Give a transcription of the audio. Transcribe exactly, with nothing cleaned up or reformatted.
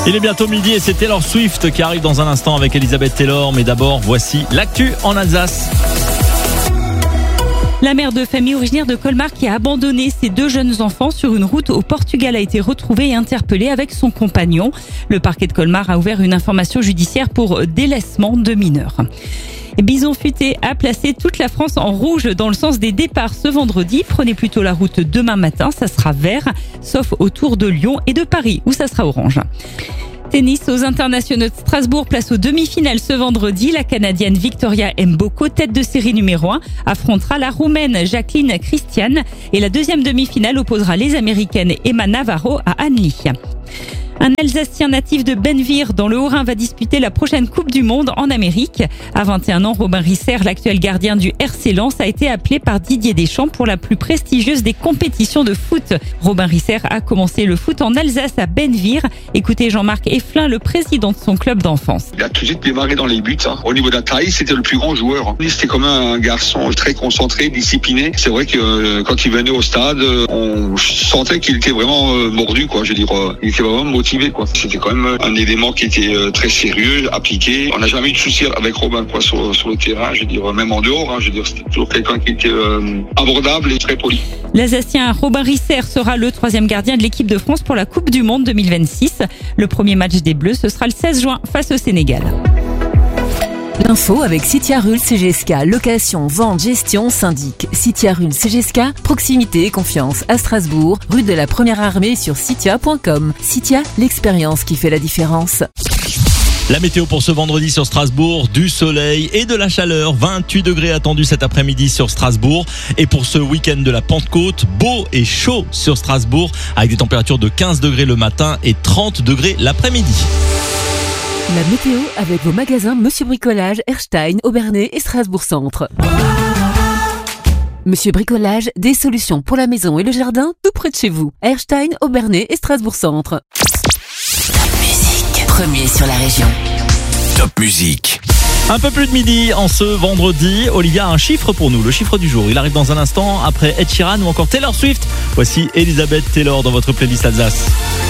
Il est bientôt midi et c'est Taylor Swift qui arrive dans un instant avec Elisabeth Taylor. Mais d'abord, voici l'actu en Alsace. La mère de famille originaire de Colmar qui a abandonné ses deux jeunes enfants sur une route au Portugal a été retrouvée et interpellée avec son compagnon. Le parquet de Colmar a ouvert une information judiciaire pour délaissement de mineurs. Bison Futé a placé toute la France en rouge dans le sens des départs ce vendredi. Prenez plutôt la route demain matin, ça sera vert, sauf autour de Lyon et de Paris où ça sera orange. Tennis aux internationaux de Strasbourg, place aux demi-finales ce vendredi. La Canadienne Victoria Mboko, tête de série numéro un, affrontera la Roumaine Jacqueline Christian et la deuxième demi-finale opposera les Américaines Emma Navarro à Anneli. Un Alsacien natif de Benvir dans le Haut-Rhin va disputer la prochaine Coupe du Monde en Amérique. À vingt et un ans, Robin Risser, l'actuel gardien du R C Lens, a été appelé par Didier Deschamps pour la plus prestigieuse des compétitions de foot. Robin Risser a commencé le foot en Alsace à Benvir. Écoutez Jean-Marc Efflin, le président de son club d'enfance. Il a tout de suite démarré dans les buts. Hein. Au niveau de la taille, c'était le plus grand joueur. C'était comme un garçon très concentré, discipliné. C'est vrai que euh, quand il venait au stade, on sentait qu'il était vraiment euh, mordu, quoi. Je veux dire, euh, il était vraiment motivé. C'était quand même un élément qui était très sérieux, appliqué. On n'a jamais eu de soucis avec Robin quoi, sur, sur le terrain, je veux dire, même en dehors. Hein, je veux dire, c'était toujours quelqu'un qui était euh, abordable et très poli. L'Alsacien Robin Risser sera le troisième gardien de l'équipe de France pour la Coupe du Monde deux mille vingt-six. Le premier match des Bleus, ce sera le seize juin face au Sénégal. L'info avec Citia Rul C G S K, location, vente, gestion, syndic. Citia Rul C G S K, proximité et confiance à Strasbourg, rue de la Première Armée sur citia point com. Citia, l'expérience qui fait la différence. La météo pour ce vendredi sur Strasbourg, du soleil et de la chaleur. vingt-huit degrés attendus cet après-midi sur Strasbourg. Et pour ce week-end de la Pentecôte, beau et chaud sur Strasbourg, avec des températures de quinze degrés le matin et trente degrés l'après-midi. La météo avec vos magasins Monsieur Bricolage, Erstein, Aubernais et Strasbourg Centre. Monsieur Bricolage, des solutions pour la maison et le jardin tout près de chez vous. Erstein, Aubernais et Strasbourg Centre. Top Musique, premier sur la région. Top Musique. Un peu plus de midi en ce vendredi. Olivia a un chiffre pour nous, le chiffre du jour. Il arrive dans un instant après Ed Sheeran ou encore Taylor Swift. Voici Elisabeth Taylor dans votre playlist Alsace.